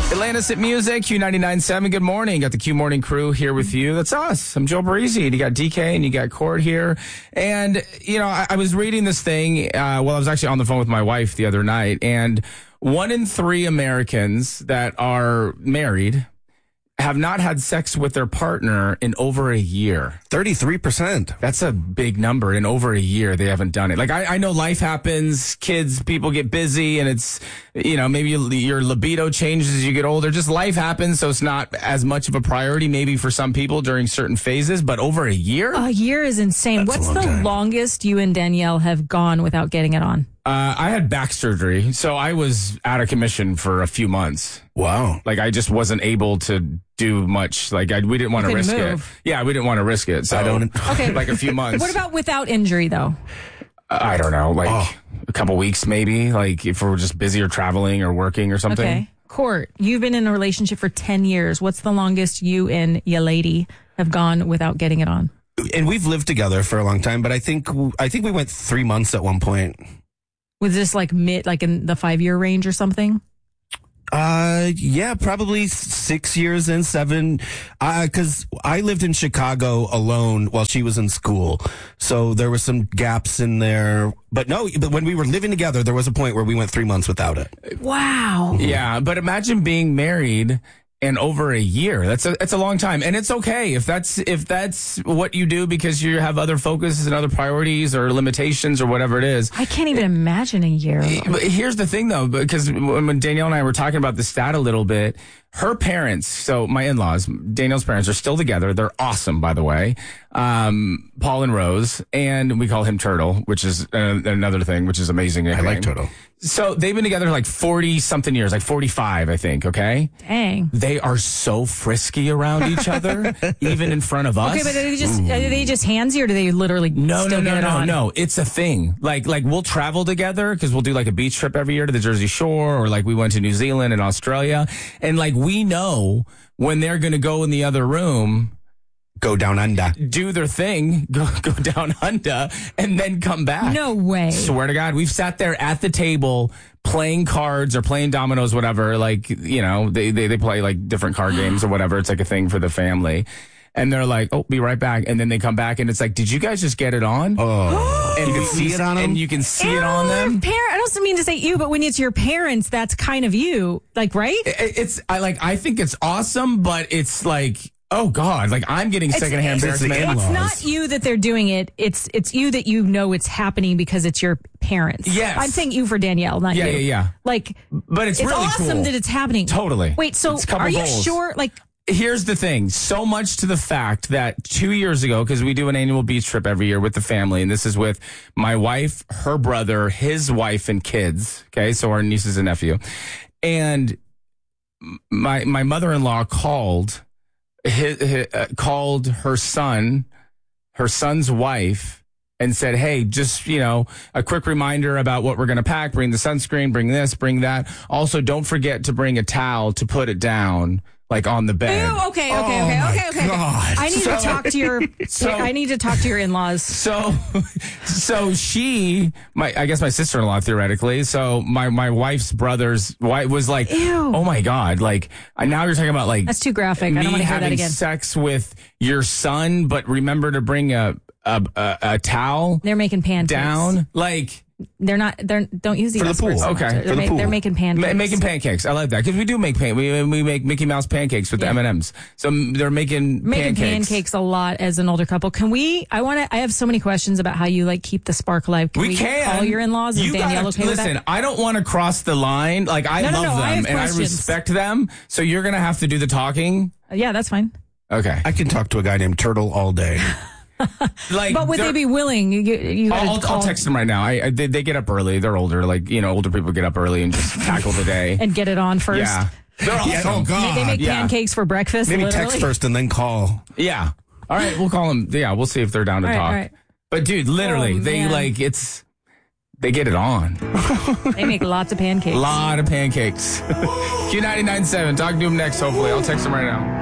Atlantis at Music, Q99.7. Good morning. Got the Q Morning crew here with you. That's us. I'm Joe Breezy. And you got DK and you got Cord here. And, you know, I was reading this thing while I was actually on the phone with my wife the other night. And 1 in 3 Americans that are married have not had sex with their partner in over a year. 33%. That's a big number. In over a year, they haven't done it. Like, I know life happens, kids, people get busy, and it's, you know, maybe your libido changes as you get older. Just life happens, so it's not as much of a priority maybe for some people during certain phases, but over a year? A year is insane. That's What's the time. longest you and Danielle have gone without getting it on? I had back surgery, so I was out of commission for a few months. Wow. Like, I just wasn't able to do much. Like, we didn't want to risk it. Yeah, we didn't want to risk it. So, I don't. Okay. like a few months. What about without injury, though? I don't know, like a couple weeks maybe, like if we're just busy or traveling or working or something. Okay. Court, you've been in a relationship for 10 years. What's the longest you and your lady have gone without getting it on? And we've lived together for a long time, but I think we went 3 months at one point. Was this like in the 5-year range or something? Yeah, probably 6 years and 7. Cause I lived in Chicago alone while she was in school. So there were some gaps in there, but when we were living together, there was a point where we went 3 months without it. Wow. Yeah, but imagine being married and over a year. That's a long time. And it's okay if that's what you do because you have other focuses and other priorities or limitations or whatever it is. I can't even imagine a year. But here's the thing though, because when Danielle and I were talking about the stat a little bit, her parents, so my in-laws, Danielle's parents are still together. They're awesome, by the way. Paul and Rose, and we call him Turtle, which is another thing, which is amazing. I like Turtle. So they've been together like 40 something years, like 45, I think. Okay. Dang. They are so frisky around each other, even in front of us. Okay, but are they just handsy, or do they literally still get it on? No. It's a thing. Like we'll travel together because we'll do like a beach trip every year to the Jersey Shore, or like we went to New Zealand and Australia, and like we know when they're going to go in the other room. Go down under. Do their thing, go down under, and then come back. No way. Swear to God, we've sat there at the table playing cards or playing dominoes, whatever. Like, you know, they play like different card games or whatever. It's like a thing for the family. And they're like, oh, be right back. And then they come back and it's like, did you guys just get it on? Oh. And you can see it on them? And you can see it on them. I don't mean to say you, but when it's your parents, that's kind of you. Like, right? I think it's awesome, but it's like, oh God, like I'm getting secondhand embarrassment. It's not you that they're doing it. It's you that you know it's happening because it's your parents. Yes. I'm saying you for Danielle, not you. Yeah. Like, but it's really awesome cool that it's happening. Totally. Wait, so are you sure? Like, here's the thing. So much to the fact that 2 years ago, because we do an annual beach trip every year with the family, and this is with my wife, her brother, his wife, and kids. Okay, so our nieces and nephew. And my mother-in-law called her son's wife, and said, hey, just, you know, a quick reminder about what we're going to pack. Bring the sunscreen, bring this, bring that. Also, don't forget to bring a towel to put it down, like on the bed. Ew, okay. God. I need to talk to your. I need to talk to your in-laws. So I guess my sister-in-law theoretically. So my wife's brother's wife was like, ew. Oh my God, like now you're talking about like that's too graphic. I don't want to hear that again. Sex with your son, but remember to bring a towel. They're making pancakes down, like. Don't use the for the pool. Okay, they're making pancakes. Making pancakes. I like that because we do make we make Mickey Mouse pancakes with the M&Ms. So they're making pancakes a lot as an older couple. Can we? I have so many questions about how you like keep the spark alive. Can we call your in-laws? Is Danielle okay with that? Listen, I don't want to cross the line. Like I love them and I respect them. So you're gonna have to do the talking. Yeah, that's fine. Okay, I can talk to a guy named Turtle all day. But would they be willing? I'll text them right now. They get up early. They're older. Like, you know, older people get up early and just tackle the day and get it on first. Yeah. They're awesome. Oh God. They make pancakes for breakfast. Maybe literally. text first and then call. Yeah. All right, we'll call them. Yeah, we'll see if they're down to talk. Right. But dude, literally, they get it on. They make lots of pancakes. Lot of pancakes. Q99.7. Talk to them next. Hopefully, I'll text them right now.